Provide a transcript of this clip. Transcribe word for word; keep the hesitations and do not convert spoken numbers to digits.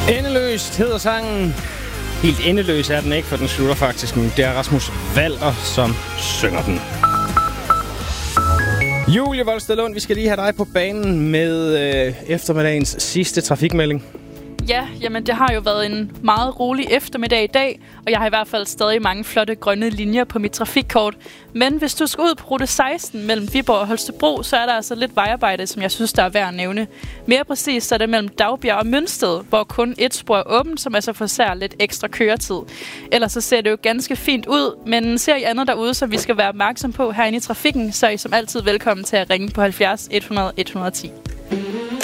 Endeløst hedder sangen. Helt endeløs er den ikke, for den slutter faktisk. Men det er Rasmus Walter, som synger den. Julie Volsted Lund, vi skal lige have dig på banen med øh, eftermiddagens sidste trafikmelding. Ja, jamen det har jo været en meget rolig eftermiddag i dag, og jeg har i hvert fald stadig mange flotte grønne linjer på mit trafikkort. Men hvis du skal ud på rute seksten mellem Viborg og Holstebro, så er der altså lidt vejarbejde, som jeg synes, der er værd at nævne. Mere præcis så er det mellem Dagbjerg og Mønsted, hvor kun et spor er åbent, som altså forser lidt ekstra køretid. Ellers så ser det jo ganske fint ud, men ser I andet derude, som vi skal være opmærksom på herinde i trafikken, så er I som altid velkommen til at ringe på halvfjerds et hundrede et hundrede og ti.